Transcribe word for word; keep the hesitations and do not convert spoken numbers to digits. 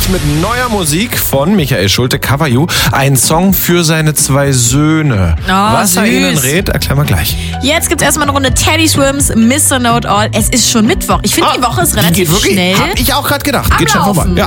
geht's mit neuer Musik von Michael Schulte, Cover You. Ein Song für seine zwei Söhne. Oh, Was er süß. ihnen rät, erklären wir gleich. Jetzt gibt's erstmal eine Runde Teddy Swims, Mister Know It All. Es ist schon Mittwoch. Ich finde, Ah, die Woche ist die relativ geht wirklich, schnell. Hab ich auch gerade gedacht. Am Geht schon vorbei. Laufen. Ja.